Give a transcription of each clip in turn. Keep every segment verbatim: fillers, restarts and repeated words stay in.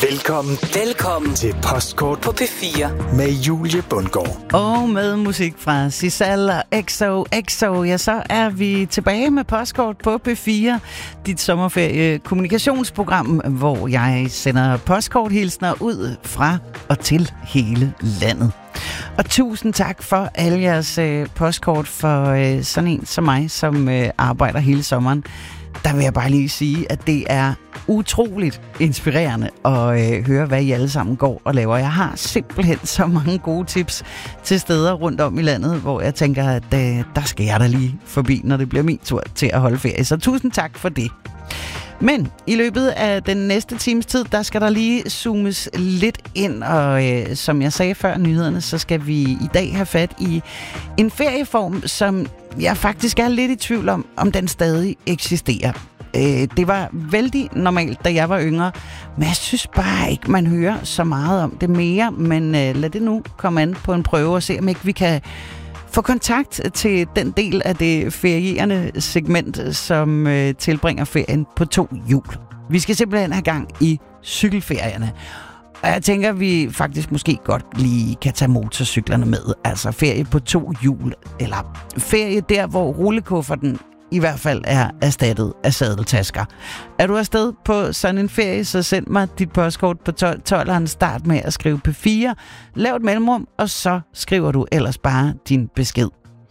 Velkommen. Velkommen til Postkort på P fire med Julie Bundgaard. Og med musik fra Sisal og X O X O, ja, så er vi tilbage med Postkort på P fire. Dit sommerferie kommunikationsprogram, hvor jeg sender postkorthilsner ud fra og til hele landet. Og tusind tak for alle jeres øh, postkort for øh, sådan en som mig, som øh, arbejder hele sommeren. Der vil jeg bare lige sige, at det er utroligt inspirerende at øh, høre, hvad I alle sammen går og laver. Jeg har simpelthen så mange gode tips til steder rundt om i landet, hvor jeg tænker, at øh, der skal jeg da lige forbi, når det bliver min tur til at holde ferie. Så tusind tak for det. Men i løbet af den næste times tid, der skal der lige zoomes lidt ind, og øh, som jeg sagde før nyhederne, så skal vi i dag have fat i en ferieform, som jeg faktisk er lidt i tvivl om, om den stadig eksisterer. Øh, det var vældig normalt, da jeg var yngre, men jeg synes bare ikke, man hører så meget om det mere, men øh, lad det nu komme an på en prøve og se, om ikke vi kan få kontakt til den del af det ferierende segment, som øh, tilbringer ferien på to hjul. Vi skal simpelthen have gang i cykelferierne. Og jeg tænker, at vi faktisk måske godt lige kan tage motorcyklerne med. Altså ferie på to hjul, eller ferie der, hvor rullekufferten i hvert fald er erstattet af sadeltasker. Er du afsted på sådan en ferie, så send mig dit postkort på tolveren. Start med at skrive P fire. Lav et mellemrum, og så skriver du ellers bare din besked.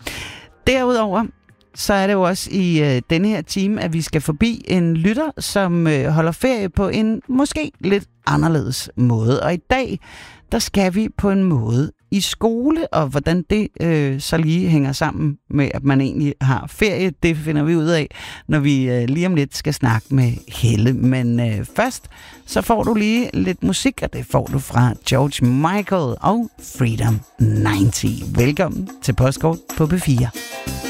Derudover så er det jo også i øh, denne her time, at vi skal forbi en lytter, som øh, holder ferie på en måske lidt anderledes måde. Og i dag, der skal vi på en måde i skole, og hvordan det øh, så lige hænger sammen med, at man egentlig har ferie, det finder vi ud af, når vi øh, lige om lidt skal snakke med Helle. Men øh, først, så får du lige lidt musik, og det får du fra George Michael og Freedom halvtreds. Velkommen til Postkort på P fire.